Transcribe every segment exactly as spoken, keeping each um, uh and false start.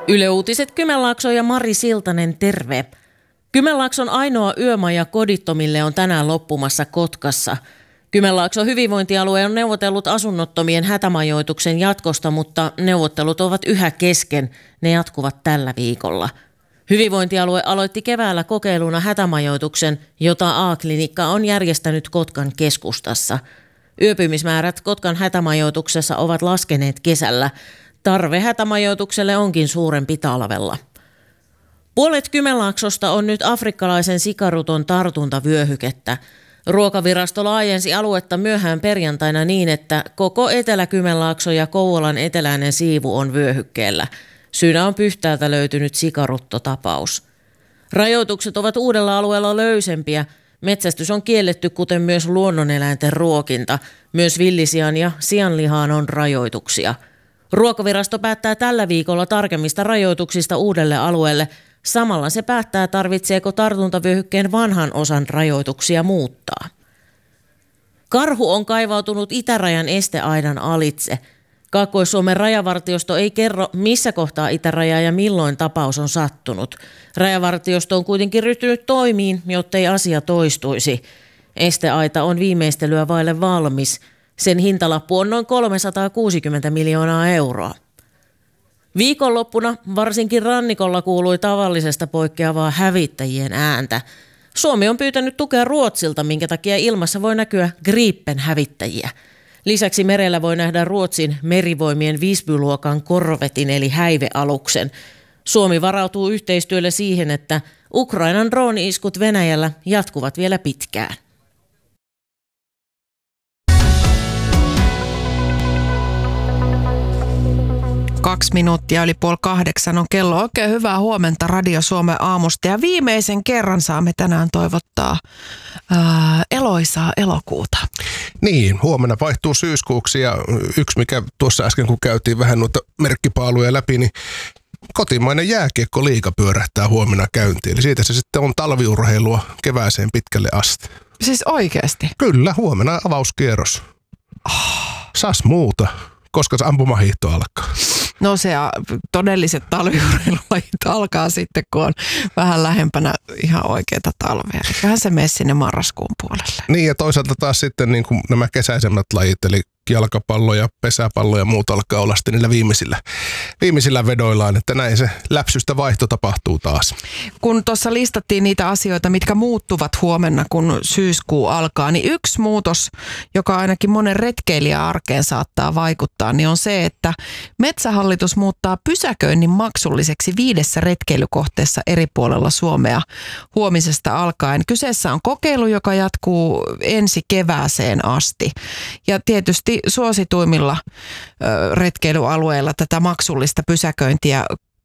Yle Uutiset Kymenlaakso ja Mari Siltanen, terve. Kymenlaakson ainoa yömaja kodittomille on tänään loppumassa Kotkassa. Kymenlaakson hyvinvointialue on neuvotellut asunnottomien hätämajoituksen jatkosta, mutta neuvottelut ovat yhä kesken. Ne jatkuvat tällä viikolla. Hyvinvointialue aloitti keväällä kokeiluna hätämajoituksen, jota A-klinikka on järjestänyt Kotkan keskustassa. Yöpymismäärät Kotkan hätämajoituksessa ovat laskeneet kesällä. Tarve hätämajoitukselle onkin suurempi talvella. Puolet Kymenlaaksosta on nyt afrikkalaisen sikaruton tartuntavyöhykettä. Ruokavirasto laajensi aluetta myöhään perjantaina niin, että koko Etelä-Kymenlaakso ja Kouvolan eteläinen siivu on vyöhykkeellä. Syynä on Pyhtäältä löytynyt sikaruttotapaus. Rajoitukset ovat uudella alueella löysempiä. Metsästys on kielletty, kuten myös luonnoneläinten ruokinta. Myös villisian ja sianlihaan on rajoituksia. Ruokavirasto päättää tällä viikolla tarkemmista rajoituksista uudelle alueelle. Samalla se päättää, tarvitseeko tartuntavyöhykkeen vanhan osan rajoituksia muuttaa. Karhu on kaivautunut itärajan esteaidan alitse. Kaakkois-Suomen rajavartiosto ei kerro, missä kohtaa itärajaa ja milloin tapaus on sattunut. Rajavartiosto on kuitenkin ryhtynyt toimiin, jottei asia toistuisi. Esteaita on viimeistelyä vaille valmis. Sen hintalappu on noin kolmesataakuusikymmentä miljoonaa euroa. Viikonloppuna varsinkin rannikolla kuului tavallisesta poikkeavaa hävittäjien ääntä. Suomi on pyytänyt tukea Ruotsilta, minkä takia ilmassa voi näkyä Gripen-hävittäjiä. Lisäksi merellä voi nähdä Ruotsin merivoimien Visby-luokan korvetin eli häivealuksen. Suomi varautuu yhteistyölle siihen, että Ukrainan drooni-iskut Venäjällä jatkuvat vielä pitkään. Kaksi minuuttia yli puoli kahdeksan on kello. Oikein hyvää huomenta Radio Suomen aamusta. Ja viimeisen kerran saamme tänään toivottaa ää, eloisaa elokuuta. Niin, huomenna vaihtuu syyskuuksi ja yksi mikä tuossa äsken kun käytiin vähän noita merkkipaaluja läpi, niin kotimainen jääkiekkoliiga pyörähtää huomenna käyntiin. Eli siitä se sitten on talviurheilua kevääseen pitkälle asti. Siis oikeasti? Kyllä, huomenna avauskierros. Oh. Sas muuta. Koska se ampumahiihto alkaa? No se todelliset talviurheilulajit alkaa sitten, kun on vähän lähempänä ihan oikeita talvea. Eiköhän se mene sinne marraskuun puolelle. Niin ja toisaalta taas sitten niin kuin nämä kesäisemmät lajit, eli jalkapallo ja pesäpallo ja muut alkaa olla sitten niillä viimeisillä, viimeisillä vedoillaan, että näin se läpsystä vaihto tapahtuu taas. Kun tuossa listattiin niitä asioita, mitkä muuttuvat huomenna, kun syyskuu alkaa, niin yksi muutos, joka ainakin monen retkeilijän arkeen saattaa vaikuttaa, niin on se, että Metsähallitus muuttaa pysäköinnin maksulliseksi viidessä retkeilykohteessa eri puolella Suomea huomisesta alkaen. Kyseessä on kokeilu, joka jatkuu ensi kevääseen asti. Ja tietysti suosituimmilla ö, retkeilyalueilla tätä maksullista pysäköintiä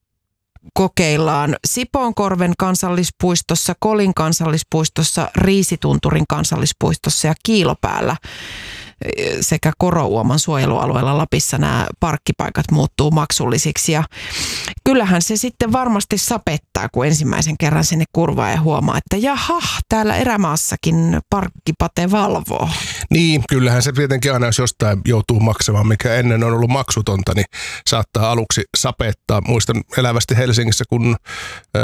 kokeillaan Sipoonkorven kansallispuistossa, Kolin kansallispuistossa, Riisitunturin kansallispuistossa ja Kiilopäällä sekä Korouoman suojelualueella Lapissa nämä parkkipaikat muuttuu maksullisiksi. Ja kyllähän se sitten varmasti sapettaa, kun ensimmäisen kerran sinne kurvaa ja huomaa, että jaha, täällä erämaassakin parkkipate valvoo. Niin, kyllähän se tietenkin aina, jos jostain joutuu maksamaan, mikä ennen on ollut maksutonta, niin saattaa aluksi sapettaa. Muistan elävästi Helsingissä, kun ö,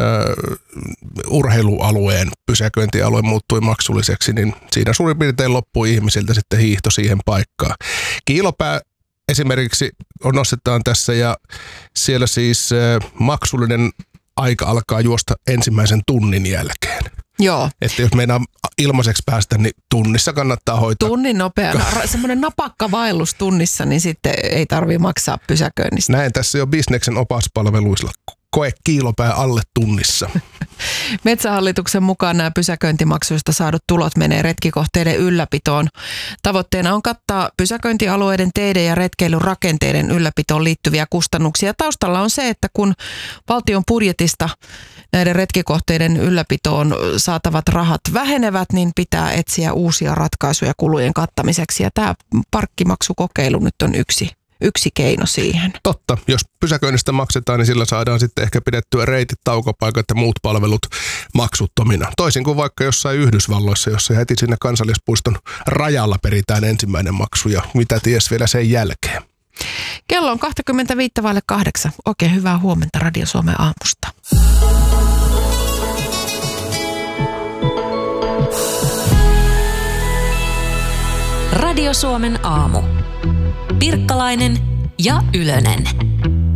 urheilualueen pysäköintialue muuttui maksulliseksi, niin siinä suurin piirtein loppui ihmisiltä sitten hiihto siihen paikkaan. Kiilopää esimerkiksi on nostetaan tässä ja siellä siis ö, maksullinen aika alkaa juosta ensimmäisen tunnin jälkeen. Joo. Että jos meinaa ilmaiseksi päästä, niin tunnissa kannattaa hoitaa. Tunnin nopeana. Semmoinen napakka vaellus tunnissa, niin sitten ei tarvitse maksaa pysäköinnistä. Näin tässä jo bisneksen opaspalveluilla. Koe Kiilopää alle tunnissa. Metsähallituksen mukaan nämä pysäköintimaksuista saadut tulot menee retkikohteiden ylläpitoon. Tavoitteena on kattaa pysäköintialueiden, teiden ja retkeilyn rakenteiden ylläpitoon liittyviä kustannuksia. Taustalla on se, että kun valtion budjetista näiden retkikohteiden ylläpitoon saatavat rahat vähenevät, niin pitää etsiä uusia ratkaisuja kulujen kattamiseksi. Ja tämä parkkimaksukokeilu nyt on yksi. Yksi keino siihen. Totta. Jos pysäköinnistä maksetaan, niin sillä saadaan sitten ehkä pidettyä reitit, taukopaikat ja muut palvelut maksuttomina. Toisin kuin vaikka jossain Yhdysvalloissa, jossa heti siinä kansallispuiston rajalla peritään ensimmäinen maksu ja mitä ties vielä sen jälkeen. Kello on kaksikymmentäviisi vaille kahdeksan. Oikein hyvää huomenta Radio Suomen aamusta. Radio Suomen aamu. Pirkkalainen ja Ylönen.